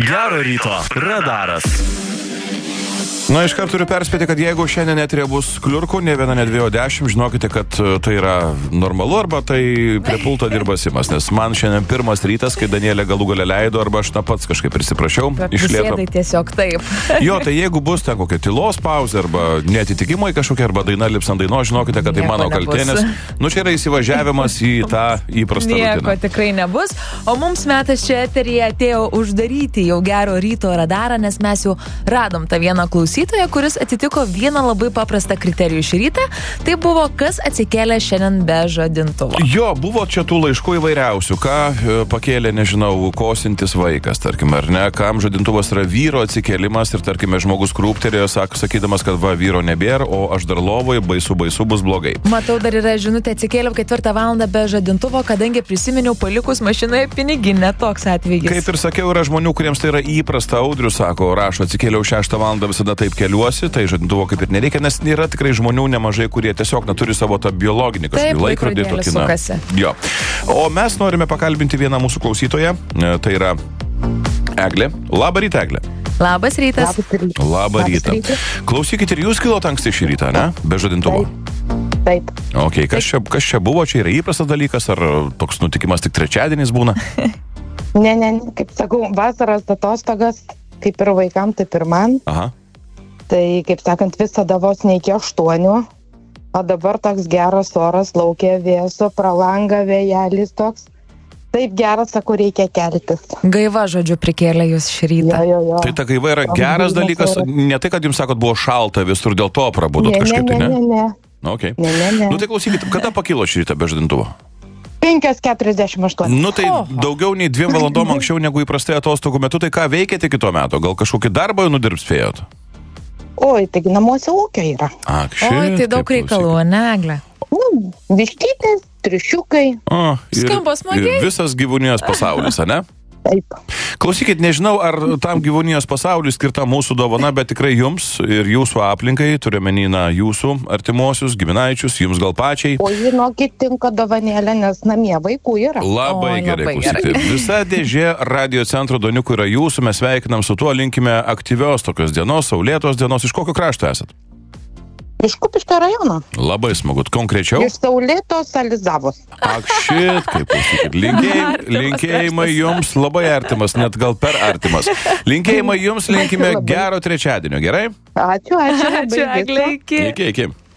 Gero ryto radaras. Na, iškart turiu perspėti, kad jeigu šiandien eterė bus kliurkų, ne viena, ne 2, o 10, žinokite, kad tai yra normalu arba tai prie pulto dirba Simas, nes man šiandien pirmas rytas, kai Danielė galų gale leido, arba aš pats kažkaip prisiprašiau. Prisėdai tiesiog taip. Jo, tai jeigu bus ten kokia tylos pauzė arba netitikimai kažkokia, arba daina lips ant dainos, žinokite, kad tai mano kaltėnės. Nu, čia yra įsivažiavimas į tą įprastą rutiną. Nieko tikrai nebus. O mums metas čia eteryje atėjo uždaryti jau Gero ryto radarą, nes mes jau radom tą vieną klausytoją, kuris atitiko vieną labai paprastą kriterijų šį rytą. Tai buvo, kas atsikėlė šiandien be žadintuvo. Jo, buvo čia tų laiškų įvairiausių. Ką pakėlė, nežinau, kosintis vaikas, tarkim, ar ne? Kam žadintuvas yra vyro atsikėlimas ir, tarkime, žmogus krūpterėjo, sakydamas, kad va, vyro nebėra, o aš dar lovoje, baisu bus blogai. Matau, dar yra žinutė, atsikėliau 4 valandą be žadintuvo, kadangi prisiminiau palikus mašinoje piniginę, toks atvejis. Kaip ir sakiau, yra žmonių, kuriems tai yra įprasta. Audrius sako, rašo, atsikėliau 6 valandą, visada taip keliuosi, tai žadintuvo kaip ir nereikia, nes yra tikrai žmonių nemažai, kurie tiesiog neturi savo tą biologinį kažkokį laikrodį. Jo. O mes norime pakalbinti vieną mūsų klausytoją, tai yra Eglė. Labą rytą, Eglė. Labas rytas. Labą rytą. Klausykit, ir jūs kilot anksti šį rytą, ne? Be žadintuvo. Taip. Ok, kas čia buvo? Čia yra įprastas dalykas, ar toks nutikimas tik trečiadienis būna? Ne, kaip sakau, vasaros atostogas, kaip ir vaikam, taip ir man. Aha. Tai, kaip sakant, visada vos ne iki 8, o dabar toks geras oras, laukia vėso, pralanga vėjelis toks. Taip geras, sako, reikia keltis. Gaiva, žodžiu, prikėlė jūs šį rytą. Jo. Tai ta gaiva yra geras dalykas, ne tai, kad jums sakot, buvo šalta visur, dėl to prabudot kažkaip, tai ne? Ne. Okay. Ne. Nu tai klausykit, kada pakilo šį rytą be žadintuvo? 5:48. Nu tai daugiau nei 2 valandom anksčiau negu įprastai atostogų metu, tai ką veikėte kito meto? Gal kažkokį darbą jau nudirbt spėjot? Oi, taigi namuose ūkio yra. Oi, tai daug reikalų, ne, Eglė? Vištytės, triušiukai. Skamba smagiai. Ir visas gyvūnijos pasaulis, ne? Taip. Klausykit, nežinau, ar tam gyvūnijos pasauliui skirta mūsų dovana, bet tikrai jums ir jūsų aplinkai, turiuomenį jūsų artimuosius, giminaičius, jums gal pačiai. O žinokit, tinka dovanėlė, nes namie vaikų yra. Labai gerai, klausykit. Visa dėžė radio centro doniukų yra jūsų, mes sveikinam su tuo, linkime aktyvios tokios dienos, saulėtos dienos. Iš kokio krašto esat? Iš Kupiškio rajono. Labai smagu, konkrečiau. Iš Saulėtos Alizavos. Akšit, kaip klausykit. Linkėjimai jums labai artimas, net gal per artimas. Linkėjimai jums, linkime gero trečiadienio, gerai? Ačiū. Eglė, iki. Iki.